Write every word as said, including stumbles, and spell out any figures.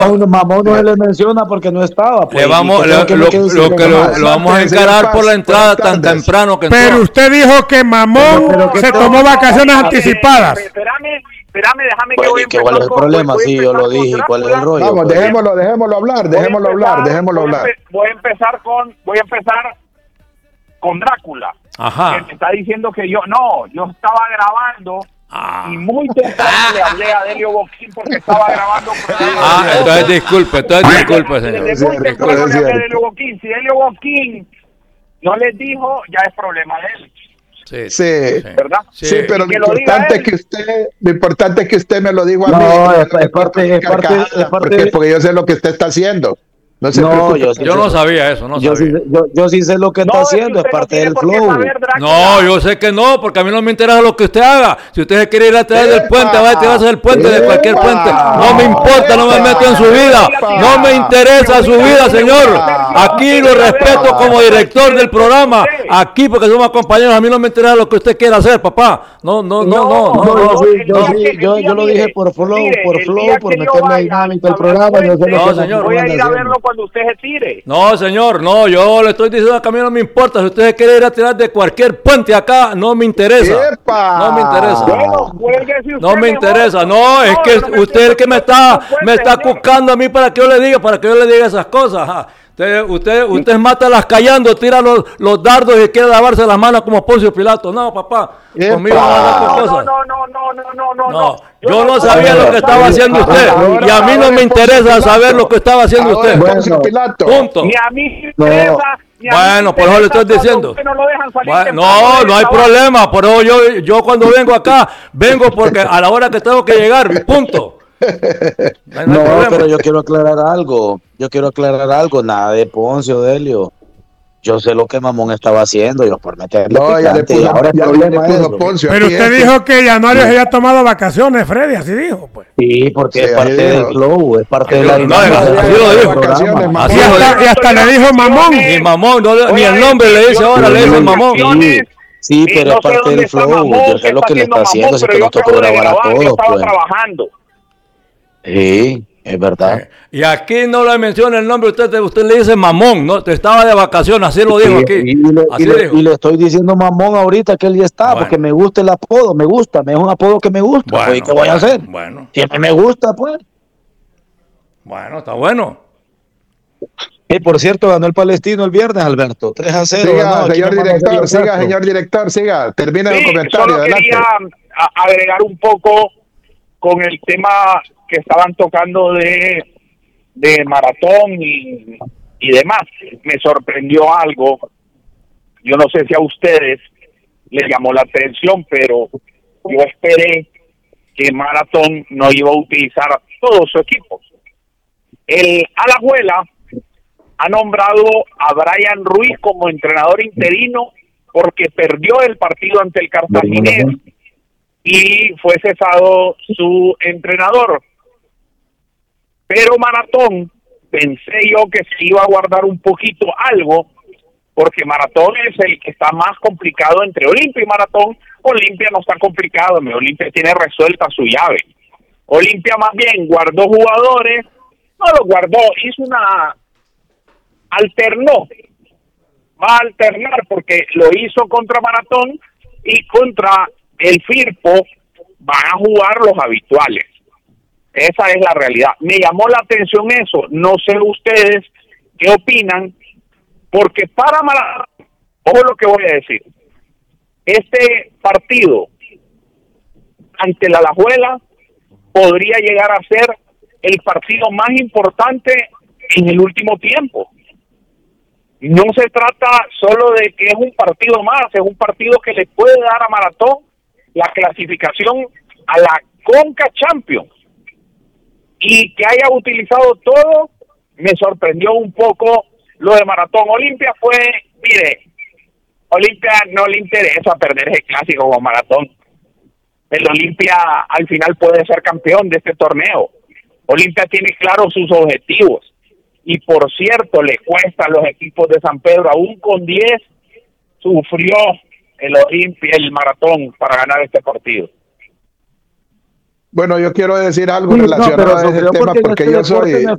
Mamón no se le menciona porque no estaba. Pues, le vamos, le, que lo, que lo, que lo, lo vamos a encarar por la entrada tan temprano que Pero entró. usted dijo que Mamón pero, pero, se no, tomó no, vacaciones no, anticipadas. Espérame, espérame, déjame pues, que voy a empezar. ¿cuál es el con, problema? voy, voy Sí, yo lo dije. ¿Cuál es el rollo? Vamos, pues? dejémoslo, dejémoslo hablar, dejémoslo voy a empezar, hablar, dejémoslo voy a hablar. empe- Voy a empezar con, voy a empezar con Drácula. Ajá. Que me está diciendo que yo, no, yo estaba grabando. Ah. Y muy temprano le hablé a Delio Boquín porque estaba grabando. Ah, entonces disculpe, entonces disculpe, señor. Desde muy temprano le hablé a Delio Boquín. Si Delio Boquín no les dijo, ya es problema de él. Sí, Sí, ¿verdad? sí, sí, pero que lo lo importante diga es que usted, lo importante es que usted me lo dijo a no, mí. Es, es parte, es parte, es parte porque, porque yo sé lo que usted está haciendo. No, se no yo, yo no sabía eso, no yo sabía. Sí, yo, yo sí sé lo que no, está haciendo, es, es parte no del flow. Saber, no, yo sé que no, porque a mí no me interesa lo que usted haga. Si usted se quiere ir a tirar del puente, va a tirarse del puente, de cualquier puente. No me importa, no me meto en su vida. No me interesa su vida, señor. Aquí lo respeto como director del programa. Aquí, porque somos compañeros, a mí no me interesa lo que usted quiera hacer, papá. No, no, no, no. no, no, no, no, sí, yo, no. sí, yo, yo lo dije por flow, mire, por flow, por meterme vaya, dinámica al programa. Yo sé lo no, que señor. Voy a ir a verlo cuando usted se tire. No, señor, no, yo le estoy diciendo que a mí no me importa. Si usted quiere ir a tirar de cualquier puente acá, no me interesa. ¡Epa! No me interesa. Bueno, cuélguese usted No me mejor. interesa, no, es que no me usted es el que me está, puente, me está señor. cucando a mí para que yo le diga, para que yo le diga esas cosas. Ajá. Usted, usted, usted mata las callando, tira los, los dardos y quiere lavarse las manos como Poncio Pilato. No, papá, Epa. conmigo no haga No, cosas. no, no, no, no, no, no, No, Yo, yo no no sabía puedo lo que estaba saber. haciendo usted Ahora- y a mí no ahora me es Poncio interesa Pilato. saber lo que estaba haciendo Ahora usted. es Poncio Pilato. Punto. Ni a mí me No. interesa. ni a mí Bueno, me por eso le interesa estoy cuando diciendo. usted No, lo dejan salir Bueno, temprano no, del no hay trabajo. problema, pero yo, yo cuando vengo acá, vengo porque a la hora que tengo que llegar, punto. No, hay- no hay No, problema. pero yo quiero aclarar algo. Yo quiero aclarar algo. Nada de Poncio, Delio. Yo sé lo que Mamón estaba haciendo. Yo por meterle No, ya le picante, y puso, ahora es ya le problema puso eso. Poncio. Pero aquí usted es- dijo que Januario se había tomado vacaciones, Freddy, así dijo, pues. Sí, porque Sí, es parte ahí del dijo. flow, es parte de No, la no, dinámica. así del lo dijo. programa. Vacaciones, Mamón. Así Y lo hasta, dijo. y hasta le dijo Mamón. Ni mamón, no le- ni el nombre le dice ahora, le dice mamón. Sí, sí, pero no es parte sé dónde del está flow. Mamón, Yo sé qué lo que le está haciendo, así pero que yo nos tocó acabo de grabar a grabar, yo todos, estaba pues. trabajando. Sí, es verdad. Y aquí no le menciona el nombre, usted, usted le dice mamón, no, te estaba de vacaciones, así lo dijo Y- aquí. Y, le, Así y le- dijo. y le estoy diciendo Mamón ahorita que él ya está, Bueno. porque me gusta el apodo, me gusta, me es un apodo que me gusta. Bueno, pues, ¿y ¿qué voy a bueno, hacer? bueno. Siempre me gusta, pues. Bueno, está bueno. Y por cierto, ganó el Palestino el viernes, Alberto. tres a cero. Siga, ganó. Aquí señor nos vamos a hacer director, los siga, gastos. señor director, siga. Termina el Sí, comentario, solo adelante. quería a- agregar un poco con el tema que estaban tocando de, de maratón y, y demás. Me sorprendió algo. Yo no sé si a ustedes les llamó la atención, pero yo esperé que Maratón no iba a utilizar todo su equipo. El Alajuela ha nombrado a Brian Ruiz como entrenador interino porque perdió el partido ante el Cartaginés y fue cesado su entrenador. Pero Maratón, pensé yo que se iba a guardar un poquito algo, porque Maratón es el que está más complicado entre Olimpia y Maratón. Olimpia no está complicado, Olimpia tiene resuelta su llave. Olimpia más bien guardó jugadores, no los guardó, hizo una... alternó, va a alternar porque lo hizo contra Maratón y contra el Firpo van a jugar los habituales. Esa es la realidad. Me llamó la atención eso. No sé ustedes qué opinan, porque para Maratón, ojo lo que voy a decir, este partido ante la Alajuela podría llegar a ser el partido más importante en el último tiempo. No se trata solo de que es un partido más, es un partido que le puede dar a Maratón la clasificación a la Conca Champions. Y que haya utilizado todo, me sorprendió un poco lo de Maratón. Olimpia fue, mire, Olimpia no le interesa perder ese clásico como Maratón. El Olimpia al final puede ser campeón de este torneo. Olimpia tiene claros sus objetivos. Y por cierto, le cuesta a los equipos de San Pedro, aún con diez, sufrió el Olimpia, el Maratón, para ganar este partido. Bueno, yo quiero decir algo Sí, no, relacionado pero a ese sufrió tema porque en porque este yo soy... deporte no es